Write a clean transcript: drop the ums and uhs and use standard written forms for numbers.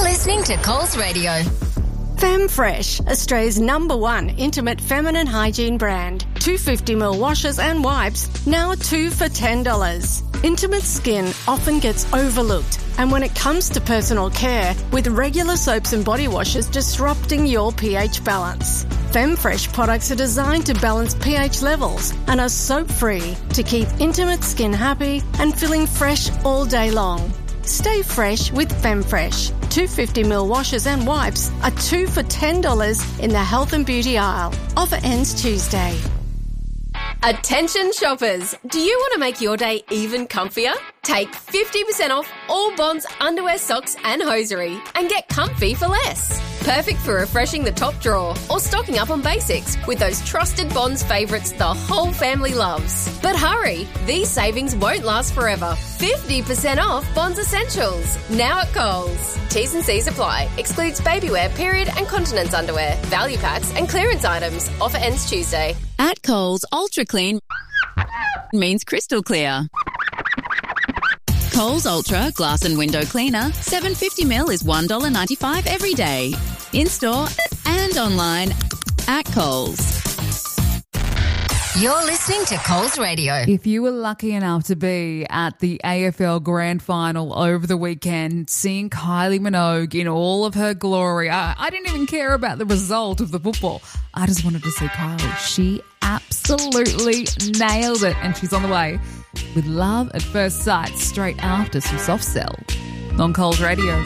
listening to Coles Radio. FemFresh, Australia's #1 intimate feminine hygiene brand. 250ml washes and wipes, now 2 for $10. Intimate skin often gets overlooked, and when it comes to personal care, with regular soaps and body washes disrupting your pH balance. FemFresh products are designed to balance pH levels and are soap-free to keep intimate skin happy and feeling fresh all day long. Stay fresh with FemFresh. 250ml washes and wipes are 2 for $10 in the health and beauty aisle. Offer ends Tuesday. Attention shoppers, do you want to make your day even comfier? Take 50% off all Bonds underwear, socks and hosiery and get comfy for less. Perfect for refreshing the top drawer or stocking up on basics with those trusted Bonds favourites the whole family loves. But hurry, these savings won't last forever. 50% off Bonds essentials, now at Coles. T's and C's apply. Excludes babywear, period and continence underwear, value packs and clearance items. Offer ends Tuesday. At Coles, Ultra Clean means crystal clear. Coles Ultra Glass and Window Cleaner, 750ml is $1.95 every day. In-store and online at Coles. You're listening to Coles Radio. If you were lucky enough to be at the AFL Grand Final over the weekend, seeing Kylie Minogue in all of her glory, I didn't even care about the result of the football. I just wanted to see Kylie. She absolutely nailed it, and she's on the way with Love at First Sight straight after some Soft Cell on Coles Radio.